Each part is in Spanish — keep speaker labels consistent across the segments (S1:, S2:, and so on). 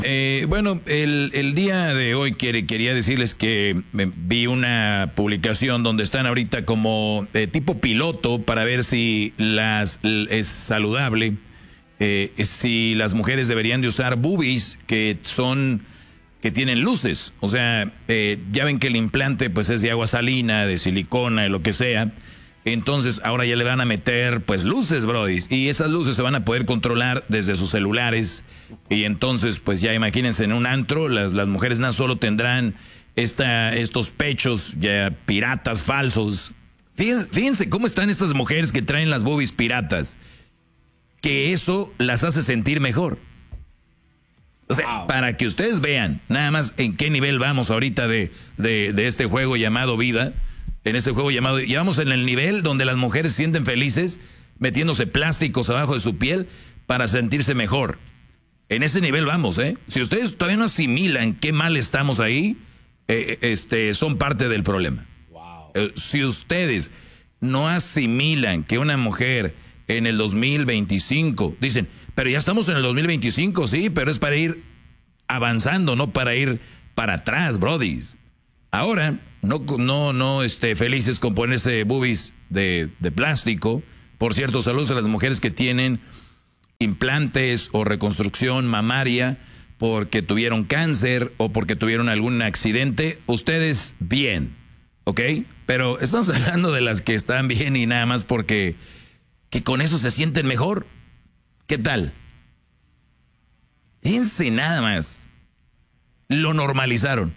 S1: Bueno, el día de hoy quería decirles que vi una publicación donde están ahorita como tipo piloto para ver si es saludable, si las mujeres deberían de usar boobies que tienen luces. O sea, ya ven que el implante pues es de agua salina, de silicona, de lo que sea. Entonces ahora ya le van a meter pues luces, brody, y esas luces se van a poder controlar desde sus celulares. Y entonces pues ya imagínense, en un antro las mujeres no solo tendrán estos pechos ya piratas falsos. Fíjense cómo están estas mujeres que traen las boobies piratas, que eso las hace sentir mejor. O sea, wow, para que ustedes vean nada más en qué nivel vamos ahorita de este juego llamado vida. En este juego llamado, ya vamos en el nivel donde las mujeres se sienten felices metiéndose plásticos abajo de su piel para sentirse mejor. En ese nivel vamos, ¿eh? Si ustedes todavía no asimilan qué mal estamos ahí, son parte del problema. Wow. Si ustedes no asimilan que una mujer en el 2025, dicen, pero ya estamos en el 2025, sí, pero es para ir avanzando, no para ir para atrás, brodis. Ahora, no felices con ponerse boobies de plástico. Por cierto, saludos a las mujeres que tienen implantes o reconstrucción mamaria porque tuvieron cáncer o porque tuvieron algún accidente. Ustedes bien, ¿ok? Pero estamos hablando de las que están bien y nada más porque que con eso se sienten mejor. ¿Qué tal? Fíjense nada más. Lo normalizaron.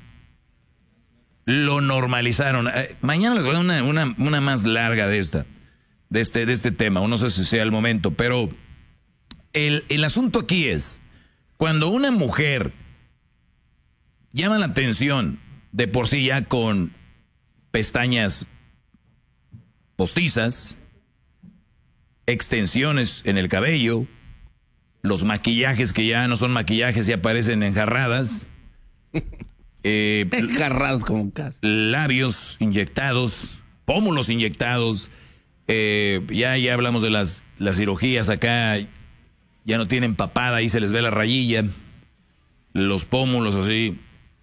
S1: Mañana les voy a dar una más larga de este tema, o no sé si sea el momento, pero el asunto aquí es, cuando una mujer llama la atención de por sí ya con pestañas postizas, extensiones en el cabello, los maquillajes que ya no son maquillajes, ya parecen enjarradas,
S2: enjarrados como casa,
S1: labios inyectados, pómulos inyectados, ya hablamos de las cirugías acá, ya no tienen papada, ahí se les ve la rayilla, los pómulos así,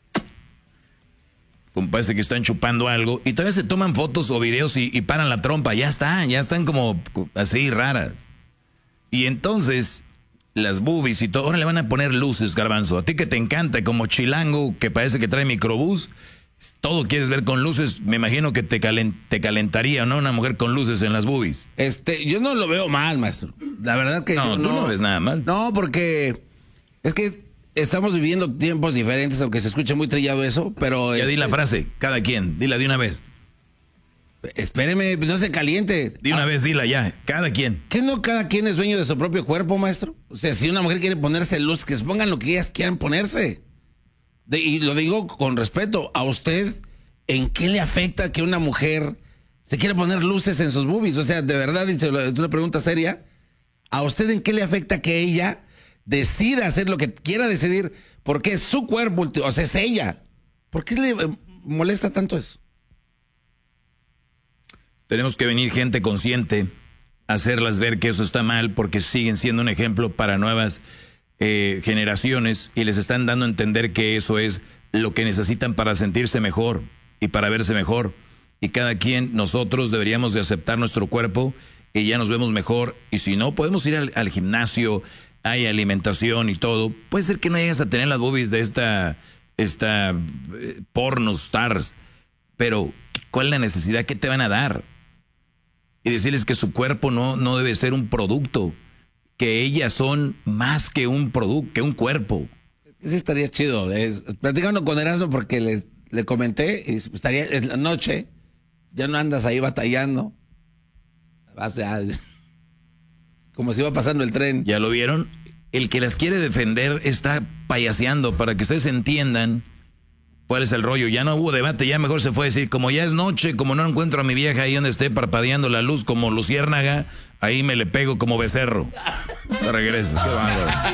S1: como parece que están chupando algo, y todavía se toman fotos o videos y paran la trompa, ya están como así raras. Y entonces las boobies y todo, ahora le van a poner luces, Garbanzo. A ti que te encanta, como chilango, que parece que trae microbús, todo quieres ver con luces, me imagino que te calentaría, ¿no? Una mujer con luces en las boobies.
S2: Yo no lo veo mal, maestro. La verdad que
S1: no, tú no ves nada mal.
S2: No, porque es que estamos viviendo tiempos diferentes, aunque se escuche muy trillado eso, pero...
S1: Ya di la frase, cada quien, dila de una vez.
S2: Espéreme, no se caliente.
S1: De una vez, dila ya, cada quien.
S2: ¿Qué no cada quien es dueño de su propio cuerpo, maestro? O sea, si una mujer quiere ponerse luz, que se pongan lo que ellas quieran ponerse. Y lo digo con respeto. ¿A usted en qué le afecta que una mujer se quiera poner luces en sus boobies? O sea, de verdad, es una pregunta seria. ¿A usted en qué le afecta que ella decida hacer lo que quiera decidir? Porque es su cuerpo, o sea, es ella. ¿Por qué le molesta tanto eso?
S1: Tenemos que venir gente consciente, hacerlas ver que eso está mal, porque siguen siendo un ejemplo para nuevas generaciones y les están dando a entender que eso es lo que necesitan para sentirse mejor y para verse mejor. Y cada quien, nosotros deberíamos de aceptar nuestro cuerpo y ya nos vemos mejor. Y si no, podemos ir al gimnasio, hay alimentación y todo. Puede ser que no llegues a tener las boobies de esta porno stars, pero ¿cuál es la necesidad? ¿Qué te van a dar? Y decirles que su cuerpo no debe ser un producto, que ellas son más que un producto, que un cuerpo.
S2: Sí estaría chido. Platicando con Erasmo porque le comenté, y estaría en la noche, ya no andas ahí batallando. Como si iba pasando el tren.
S1: ¿Ya lo vieron? El que las quiere defender está payaseando para que ustedes entiendan cuál es el rollo. Ya no hubo debate, ya mejor se fue a decir, como ya es noche, como no encuentro a mi vieja ahí donde esté parpadeando la luz como luciérnaga, ahí me le pego como becerro. Regreso. Qué bárbaro.